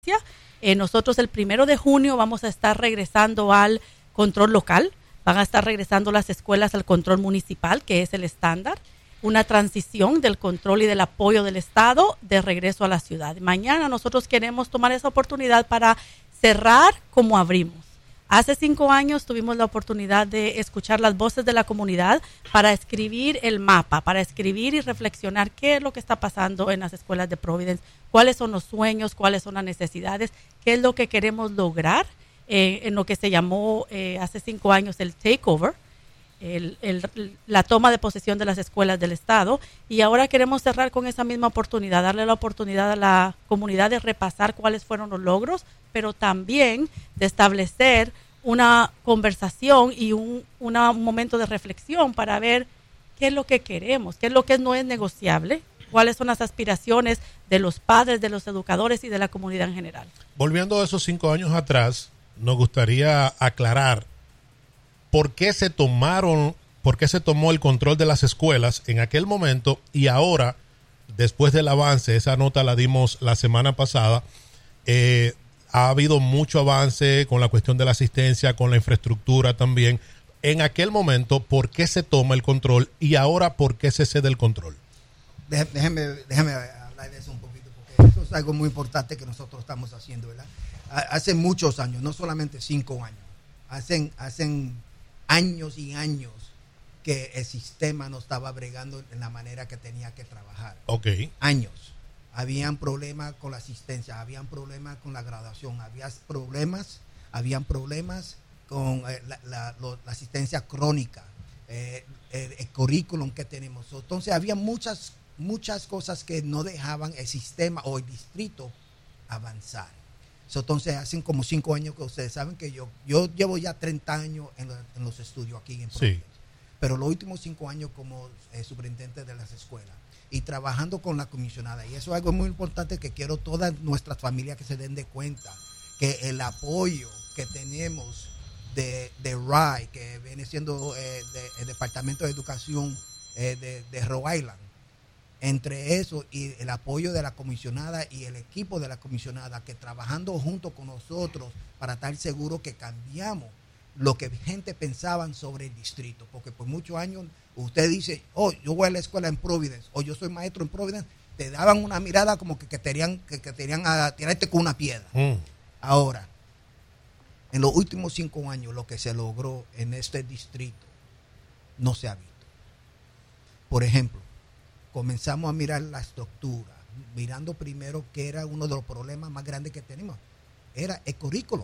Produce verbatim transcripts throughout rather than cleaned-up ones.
Eh, nosotros el primero de junio vamos a estar regresando al control local, van a estar regresando las escuelas al control municipal, que es el estándar, una transición del control y del apoyo del Estado de regreso a la ciudad. Mañana nosotros queremos tomar esa oportunidad para cerrar como abrimos. Hace cinco años tuvimos la oportunidad de escuchar las voces de la comunidad para escribir el mapa, para escribir y reflexionar qué es lo que está pasando en las escuelas de Providence, cuáles son los sueños, cuáles son las necesidades, qué es lo que queremos lograr eh, en lo que se llamó eh, hace cinco años el takeover, el, el, la toma de posesión de las escuelas del Estado. Y ahora queremos cerrar con esa misma oportunidad, darle la oportunidad a la comunidad de repasar cuáles fueron los logros, pero también de establecer una conversación y un, una, un momento de reflexión para ver qué es lo que queremos, qué es lo que no es negociable, cuáles son las aspiraciones de los padres, de los educadores y de la comunidad en general. Volviendo a esos cinco años atrás, nos gustaría aclarar por qué se tomaron, por qué se tomó el control de las escuelas en aquel momento y ahora, después del avance, esa nota la dimos la semana pasada, eh, ha habido mucho avance con la cuestión de la asistencia, con la infraestructura también. En aquel momento, ¿por qué se toma el control y ahora por qué se cede el control? Déjeme, déjeme hablar de eso un poquito, porque eso es algo muy importante que nosotros estamos haciendo, ¿verdad? Hace muchos años, no solamente cinco años, hacen, hacen años y años que el sistema no estaba bregando en la manera que tenía que trabajar. Ok. Años. Habían problemas con la asistencia, habían problemas con la graduación, había problemas, habían problemas con eh, la, la, la, la asistencia crónica, eh, el, el currículum que tenemos. Entonces había muchas, muchas cosas que no dejaban el sistema o el distrito avanzar. Entonces hacen como cinco años que ustedes saben que yo, yo llevo ya treinta años en, lo, en los estudios aquí en Providence, sí. Pero los últimos cinco años como eh, superintendente de las escuelas y trabajando con la comisionada. Y eso es algo muy importante que quiero todas nuestras familias que se den de cuenta, que el apoyo que tenemos de, de R I, que viene siendo eh, de, el Departamento de Educación eh, de, de Rhode Island, entre eso y el apoyo de la comisionada y el equipo de la comisionada, que trabajando junto con nosotros para estar seguros que cambiamos lo que gente pensaban sobre el distrito, porque por muchos años usted dice, oh, yo voy a la escuela en Providence, o yo soy maestro en Providence, te daban una mirada como que, que tenían que, que tenían a tirarte con una piedra. Mm. Ahora, en los últimos cinco años, lo que se logró en este distrito no se ha visto. Por ejemplo, comenzamos a mirar la estructura, mirando primero que era uno de los problemas más grandes que tenemos, era el currículum.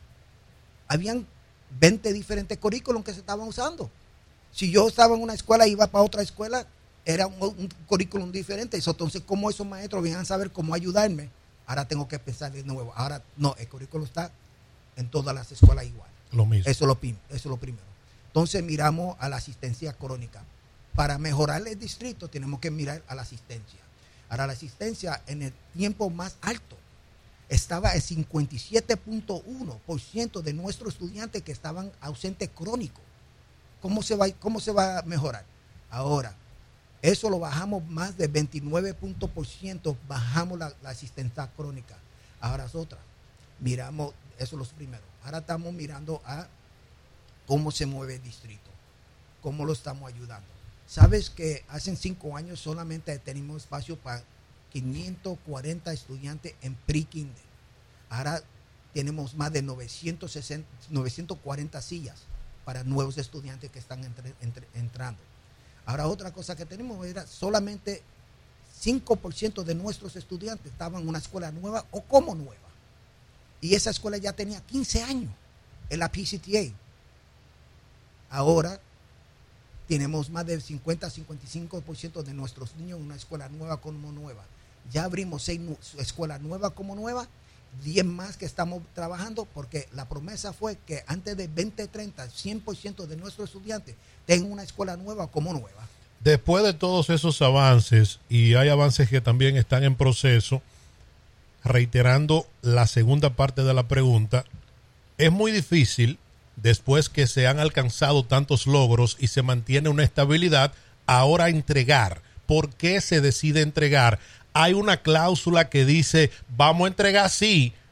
Habían veinte diferentes currículums que se estaban usando. Si yo estaba en una escuela y iba para otra escuela, era un, un currículum diferente. Entonces, ¿cómo esos maestros vienen a saber cómo ayudarme? Ahora tengo que pensar de nuevo. Ahora, no, el currículum está en todas las escuelas igual. Lo mismo. Eso es lo, eso es lo primero. Entonces, miramos a la asistencia crónica. Para mejorar el distrito, tenemos que mirar a la asistencia. Ahora, la asistencia en el tiempo más alto estaba el cincuenta y siete punto uno por ciento de nuestros estudiantes que estaban ausentes crónicos. ¿Cómo se va, cómo se va a mejorar? Ahora, eso lo bajamos más de veintinueve por ciento, bajamos la, la asistencia crónica. Ahora es otra. Miramos, eso es lo primero. Ahora estamos mirando a cómo se mueve el distrito, cómo lo estamos ayudando. ¿Sabes que hace cinco años solamente tenemos espacio para quinientos cuarenta estudiantes en pre-kinder? Ahora tenemos más de novecientos sesenta, novecientos cuarenta sillas para nuevos estudiantes que están entre, entre, entrando. Ahora, otra cosa que tenemos era solamente cinco por ciento de nuestros estudiantes estaban en una escuela nueva o como nueva. Y esa escuela ya tenía quince años en la P C T A. Ahora tenemos más del cincuenta a cincuenta y cinco por ciento de nuestros niños en una escuela nueva como nueva. Ya abrimos seis escuelas nuevas como nueva, diez más que estamos trabajando, porque la promesa fue que antes de veinte treinta, cien por ciento de nuestros estudiantes tengan una escuela nueva como nueva. Después de todos esos avances, y hay avances que también están en proceso, reiterando la segunda parte de la pregunta, es muy difícil, después que se han alcanzado tantos logros y se mantiene una estabilidad, ahora entregar. ¿Por qué se decide entregar hay una cláusula que dice, vamos a entregar sí,